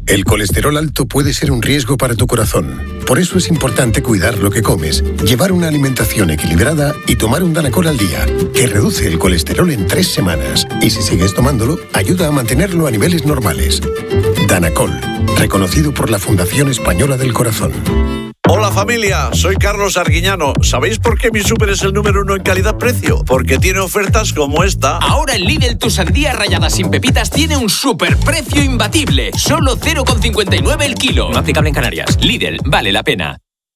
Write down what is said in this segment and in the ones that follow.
El colesterol alto puede ser un riesgo para tu corazón. Por eso es importante cuidar lo que comes, llevar una alimentación equilibrada y tomar un Danacol al día, que reduce el colesterol en 3 semanas. Y si sigues tomándolo, ayuda a mantenerlo a niveles normales. Danacol, reconocido por la Fundación Española del Corazón. Hola familia, soy Carlos Arguiñano. ¿Sabéis por qué mi súper es el número 1 en calidad-precio? Porque tiene ofertas como esta. Ahora en Lidl tu sandía rallada sin pepitas tiene un superprecio imbatible. Solo 0,59 el kilo. No aplicable en Canarias. Lidl, vale la pena.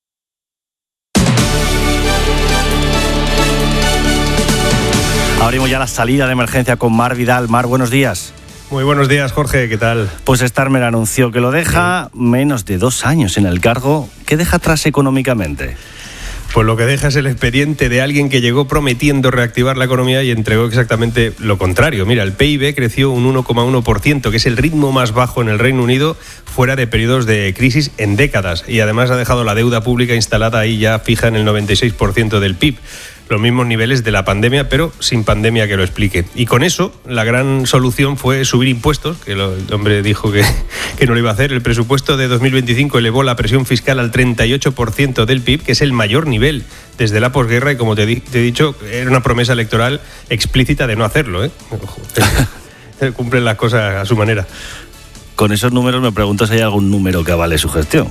Abrimos ya la salida de emergencia con Mar Vidal. Mar, buenos días. Muy buenos días, Jorge, ¿qué tal? Pues Starmer anunció que lo deja menos de 2 años en el cargo. ¿Qué deja atrás económicamente? Pues lo que deja es el expediente de alguien que llegó prometiendo reactivar la economía y entregó exactamente lo contrario. Mira, el PIB creció un 1,1%, que es el ritmo más bajo en el Reino Unido fuera de periodos de crisis en décadas. Y además ha dejado la deuda pública instalada ahí ya fija en el 96% del PIB. Los mismos niveles de la pandemia, pero sin pandemia que lo explique. Y con eso, la gran solución fue subir impuestos, que el hombre dijo que no lo iba a hacer. El presupuesto de 2025 elevó la presión fiscal al 38% del PIB, que es el mayor nivel desde la posguerra, y como te he dicho, era una promesa electoral explícita de no hacerlo, ¿eh? Cumplen las cosas a su manera. Con esos números me pregunto si hay algún número que avale su gestión.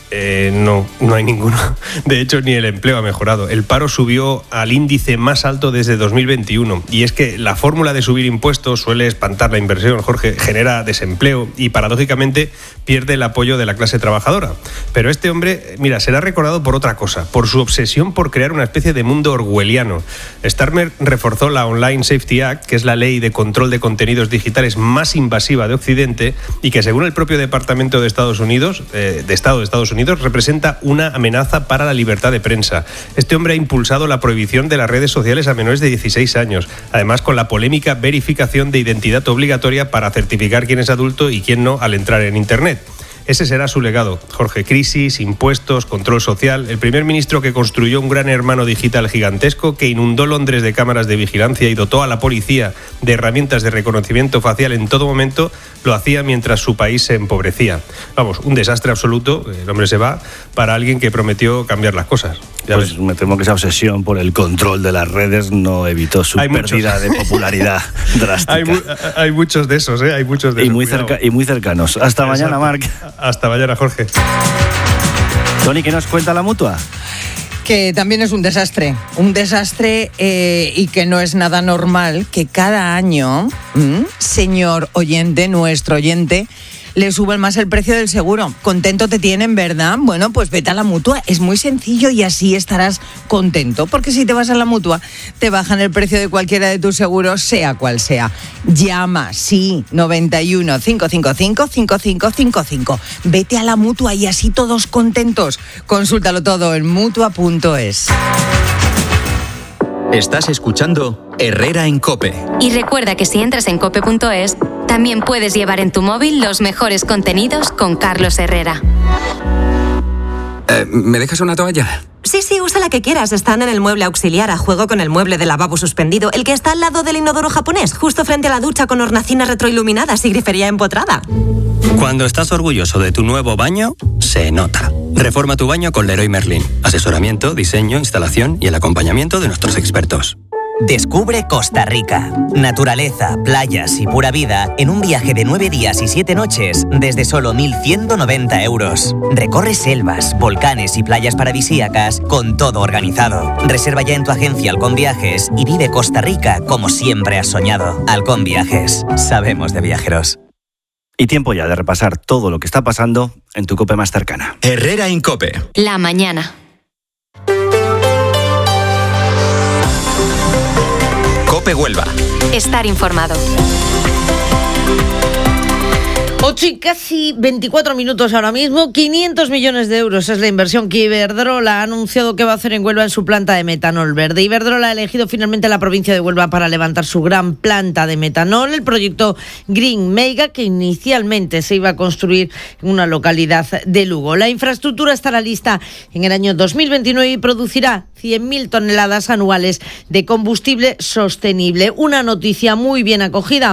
No hay ninguno. De hecho, ni el empleo ha mejorado. El paro subió al índice más alto desde 2021. Y es que la fórmula de subir impuestos suele espantar la inversión, Jorge, genera desempleo y, paradójicamente, pierde el apoyo de la clase trabajadora. Pero este hombre, mira, será recordado por otra cosa, por su obsesión por crear una especie de mundo orwelliano. Starmer reforzó la Online Safety Act, que es la ley de control de contenidos digitales más invasiva de Occidente y que, según el propio Departamento de Estado de Estados Unidos, representa una amenaza para la libertad de prensa. Este hombre ha impulsado la prohibición de las redes sociales a menores de 16 años, además con la polémica verificación de identidad obligatoria para certificar quién es adulto y quién no al entrar en Internet. Ese será su legado, Jorge. Crisis, impuestos, control social. El primer ministro que construyó un gran hermano digital gigantesco que inundó Londres de cámaras de vigilancia y dotó a la policía de herramientas de reconocimiento facial en todo momento, lo hacía mientras su país se empobrecía. Vamos, un desastre absoluto. El hombre se va para alguien que prometió cambiar las cosas. Pues me temo que esa obsesión por el control de las redes no evitó su pérdida de popularidad drástica. Hay muchos de esos, ¿eh? Hay muchos de esos. Y muy cercanos. Hasta mañana, Marc. Hasta mañana, Jorge. Tony, ¿qué nos cuenta la Mutua? Que también es un desastre y que no es nada normal que cada año, señor oyente, nuestro oyente, le suben más el precio del seguro. Contento te tienen, ¿verdad? Bueno, pues vete a la Mutua. Es muy sencillo y así estarás contento. Porque si te vas a la Mutua, te bajan el precio de cualquiera de tus seguros, sea cual sea. Llama, sí, 91 555 5555. Vete a la Mutua y así todos contentos. Consúltalo todo en Mutua.es. Estás escuchando Herrera en COPE. Y recuerda que si entras en cope.es, también puedes llevar en tu móvil los mejores contenidos con Carlos Herrera. ¿Me dejas una toalla? Sí, usa la que quieras. Están en el mueble auxiliar a juego con el mueble de lavabo suspendido, el que está al lado del inodoro japonés, justo frente a la ducha con hornacinas retroiluminadas y grifería empotrada. Cuando estás orgulloso de tu nuevo baño, se nota. Reforma tu baño con Leroy Merlin. Asesoramiento, diseño, instalación y el acompañamiento de nuestros expertos. Descubre Costa Rica. Naturaleza, playas y pura vida en un viaje de 9 días y 7 noches desde solo 1.190 euros. Recorre selvas, volcanes y playas paradisíacas con todo organizado. Reserva ya en tu agencia Halcón Viajes y vive Costa Rica como siempre has soñado. Halcón Viajes. Sabemos de viajeros. Y tiempo ya de repasar todo lo que está pasando en tu COPE más cercana. Herrera en COPE. La mañana. COPE Huelva. Estar informado. 8 y casi 24 minutos ahora mismo. 500 millones de euros es la inversión que Iberdrola ha anunciado que va a hacer en Huelva en su planta de metanol verde. Iberdrola ha elegido finalmente la provincia de Huelva para levantar su gran planta de metanol, el proyecto Green Mega, que inicialmente se iba a construir en una localidad de Lugo. La infraestructura estará lista en el año 2029 y producirá 100.000 toneladas anuales de combustible sostenible. Una noticia muy bien acogida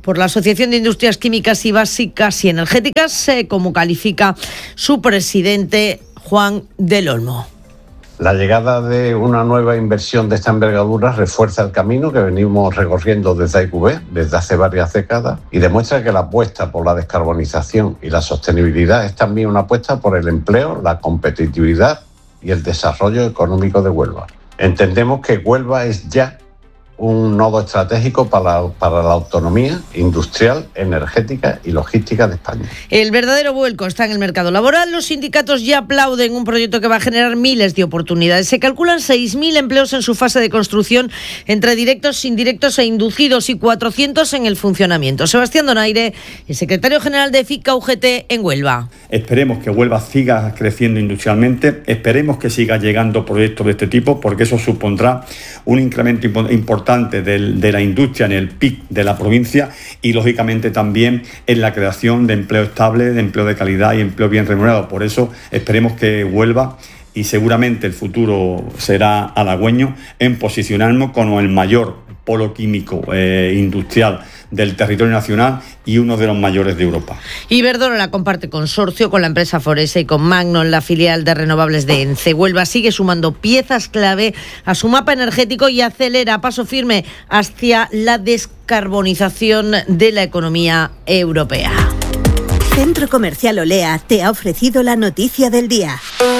por la Asociación de Industrias Químicas y Básicas y Energéticas, como califica su presidente Juan del Olmo. La llegada de una nueva inversión de esta envergadura refuerza el camino que venimos recorriendo desde AIQB desde hace varias décadas y demuestra que la apuesta por la descarbonización y la sostenibilidad es también una apuesta por el empleo, la competitividad y el desarrollo económico de Huelva. Entendemos que Huelva es ya un nodo estratégico para la autonomía industrial, energética y logística de España. El verdadero vuelco está en el mercado laboral. Los sindicatos ya aplauden un proyecto que va a generar miles de oportunidades. Se calculan 6.000 empleos en su fase de construcción, entre directos, indirectos e inducidos, y 400 en el funcionamiento. Sebastián Donaire, el secretario general de FICA UGT en Huelva. Esperemos que Huelva siga creciendo industrialmente, esperemos que siga llegando proyectos de este tipo, porque eso supondrá un incremento importante de la industria en el PIB de la provincia y, lógicamente, también en la creación de empleo estable, de empleo de calidad y empleo bien remunerado. Por eso esperemos que Huelva, y seguramente el futuro será halagüeño, en posicionarnos como el mayor polo químico industrial del territorio nacional y uno de los mayores de Europa. Iberdrola comparte consorcio con la empresa Foresa y con Magnon, la filial de renovables de ENCE. Huelva sigue sumando piezas clave a su mapa energético y acelera a paso firme hacia la descarbonización de la economía europea. Centro Comercial Olea te ha ofrecido la noticia del día.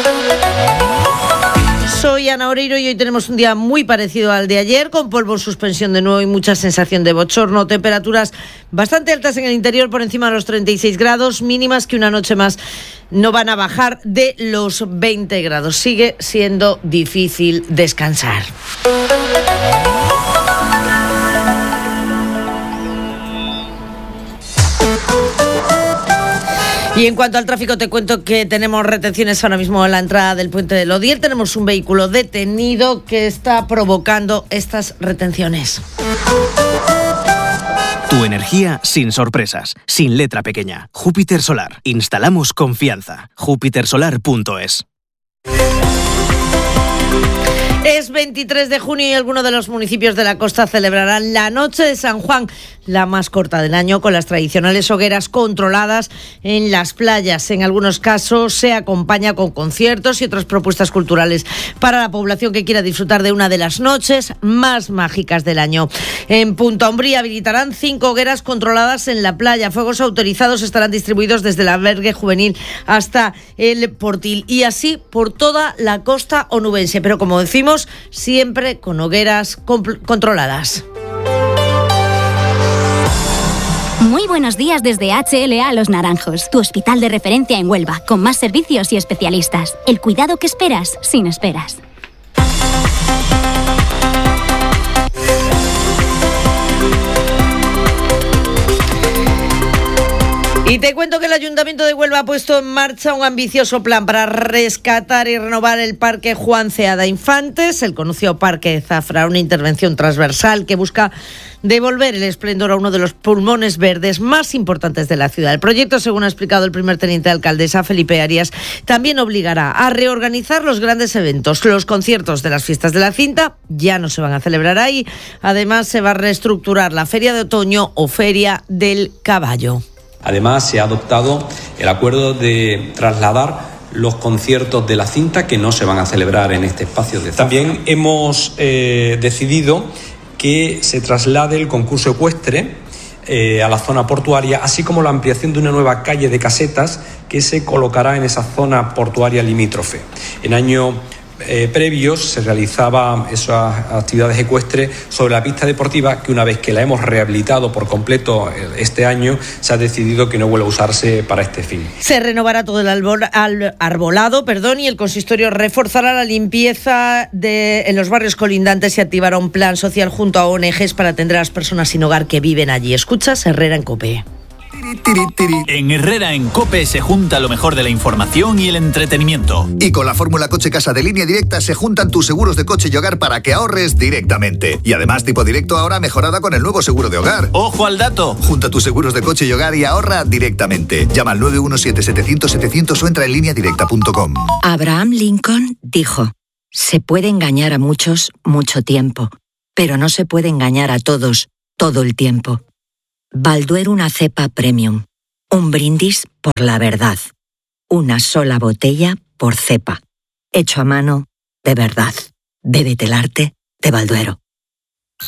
Soy Ana Oreiro y hoy tenemos un día muy parecido al de ayer, con polvo en suspensión de nuevo y mucha sensación de bochorno. Temperaturas bastante altas en el interior, por encima de los 36 grados, mínimas que una noche más no van a bajar de los 20 grados. Sigue siendo difícil descansar. Y en cuanto al tráfico, te cuento que tenemos retenciones ahora mismo en la entrada del puente de Lodier. Tenemos un vehículo detenido que está provocando estas retenciones. Tu energía sin sorpresas, sin letra pequeña. Júpiter Solar. Instalamos confianza. jupitersolar.es. Es 23 de junio y algunos de los municipios de la costa celebrarán la Noche de San Juan, la más corta del año, con las tradicionales hogueras controladas en las playas. En algunos casos se acompaña con conciertos y otras propuestas culturales para la población que quiera disfrutar de una de las noches más mágicas del año. En Punta Umbría habilitarán 5 hogueras controladas en la playa. Fuegos autorizados estarán distribuidos desde el albergue juvenil hasta el Portil, y así por toda la costa onubense. Pero como decimos, siempre con hogueras controladas. Muy buenos días desde HLA Los Naranjos, tu hospital de referencia en Huelva, con más servicios y especialistas. El cuidado que esperas, sin esperas. Y te cuento que el Ayuntamiento de Huelva ha puesto en marcha un ambicioso plan para rescatar y renovar el Parque Juan Ceada Infantes, el conocido Parque Zafra, una intervención transversal que busca devolver el esplendor a uno de los pulmones verdes más importantes de la ciudad. El proyecto, según ha explicado el primer teniente de alcaldesa, Felipe Arias, también obligará a reorganizar los grandes eventos. Los conciertos de las fiestas de la cinta ya no se van a celebrar ahí. Además, se va a reestructurar la Feria de Otoño o Feria del Caballo. Además, se ha adoptado el acuerdo de trasladar los conciertos de la cinta que no se van a celebrar en este espacio de Zafra. También hemos decidido que se traslade el concurso ecuestre a la zona portuaria, así como la ampliación de una nueva calle de casetas que se colocará en esa zona portuaria limítrofe. En años previos se realizaban esas actividades ecuestres sobre la pista deportiva, que una vez que la hemos rehabilitado por completo este año, se ha decidido que no vuelva a usarse para este fin. Se renovará todo el arbolado, y el consistorio reforzará la limpieza en los barrios colindantes y activará un plan social junto a ONGs para atender a las personas sin hogar que viven allí. Escuchas Herrera en COPE. En Herrera en COPE se junta lo mejor de la información y el entretenimiento. Y con la fórmula Coche Casa de Línea Directa se juntan tus seguros de coche y hogar para que ahorres directamente. Y además Tipo Directo ahora mejorada con el nuevo seguro de hogar. ¡Ojo al dato! Junta tus seguros de coche y hogar y ahorra directamente. Llama al 917-700-700 o entra en lineadirecta.com. Abraham Lincoln dijo: se puede engañar a muchos mucho tiempo, pero no se puede engañar a todos todo el tiempo. Balduero una cepa premium. Un brindis por la verdad. Una sola botella por cepa. Hecho a mano de verdad. Bébete el arte de Balduero.